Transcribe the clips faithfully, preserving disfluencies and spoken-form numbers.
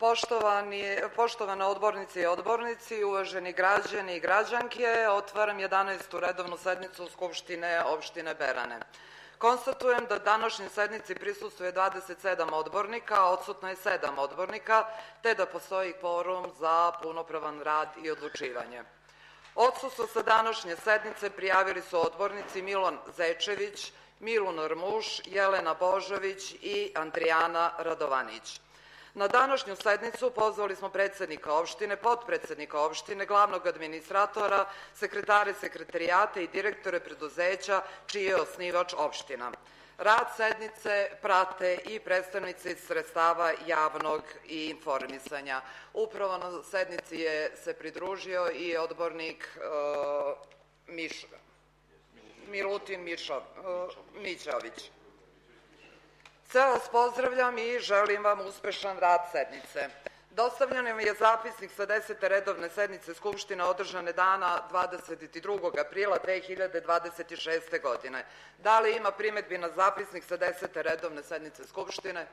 Poštovane odbornice i odbornici, uvaženi građani i građanke, otvaram jedanaestu redovnu sednicu Skupštine opštine Berane. Konstatujem da današnjoj sednici prisustvuje dvadeset sedam odbornika, odsutno je sedam odbornika, te da postoji kvorum za punopravan rad i odlučivanje. Odsustvo sa današnje sednice prijavili su odbornici Milon Zečević, Milun Rmuš, Jelena Božović i Andrijana Radovanić. Na današnju sednicu pozvali smo predsednika opštine, potpredsednika opštine, glavnog administratora, sekretare sekretarijata i direktore preduzeća čiji je osnivač opština. Rad sednice prate i predstavnici sredstava javnog informisanja. Upravo na sednici je se pridružio i odbornik Milutin Mićović. Sve vas pozdravljam i želim vam uspešan rad sednice. Dostavljen vam je zapisnik sa desete redovne sednice Skupštine održane dana dvadeset drugog aprila dve hiljade dvadeset šeste. godine. Da li ima primedbi na zapisnik sa desete redovne sednice Skupštine?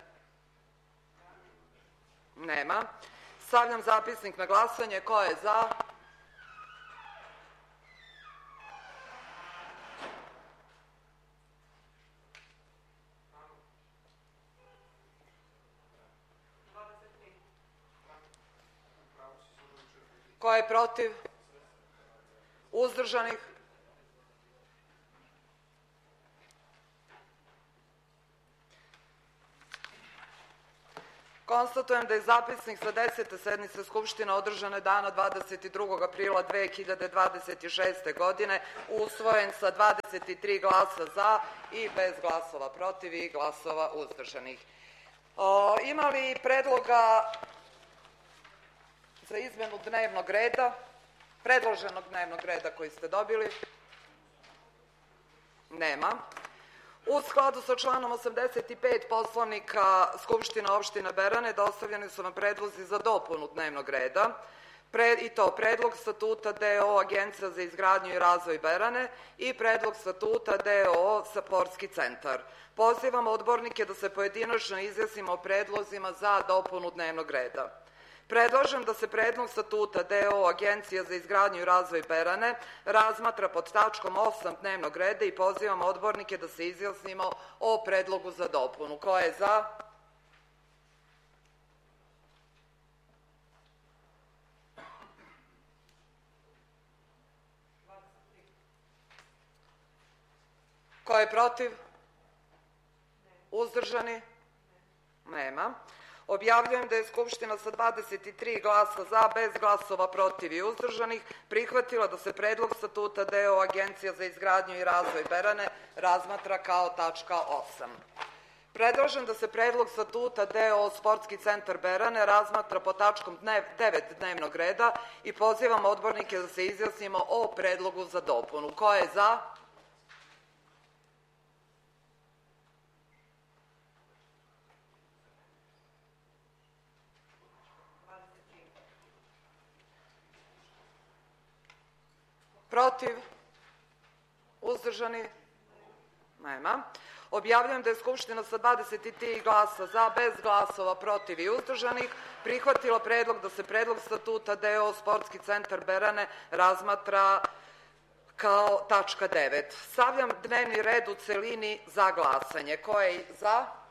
Nema. Stavljam zapisnik na glasanje. Ko je za? Ko je protiv? Uzdržanih? Konstatujem da je zapisnik sa desete sednice Skupštine održane dana dvadeset drugog aprila dve hiljade dvadeset šeste. godine usvojen sa dvadeset tri glasa za i bez glasova protiv i glasova uzdržanih. Ima li predloga za izmenu dnevnog reda, predloženog dnevnog reda koji ste dobili? Nema. U skladu sa članom osamdeset pet Poslovnika Skupštine opštine Berane dostavljeni su nam predlozi za dopunu dnevnog reda, i to Predlog statuta D O O Agencija za izgradnju i razvoj Berane i Predlog statuta D O O Sportski centar. Pozivam odbornike da se pojedinačno izjasnimo o predlozima za dopunu dnevnog reda. Predlažem da se Predlog statuta D O O Agencija za izgradnju i razvoj Berane razmatra pod tačkom osam dnevnog reda i pozivam odbornike da se izjasnimo o predlogu za dopunu. Ko je za? Ko je protiv? Uzdržani? Nema. Objavljujem da je Skupština sa dvadeset tri glasa za, bez glasova protiv i uzdržanih, prihvatila da se Predlog statuta D O O Agencija za izgradnju i razvoj Berane razmatra kao tačka osam. Predlažem da se Predlog statuta D O O Sportski centar Berane razmatra pod tačkom devet dnevnog reda i pozivam odbornike da se izjasnimo o predlogu za dopunu. Ko je za? Protiv? Uzdržani? Nema. Objavljujem da je Skupština sa dvadeset tri glasa za, bez glasova protiv i uzdržanih prihvatila predlog da se Predlog statuta D O O Sportski centar Berane razmatra kao tačka devet. Stavljam dnevni red u celini za glasanje. Ko je za?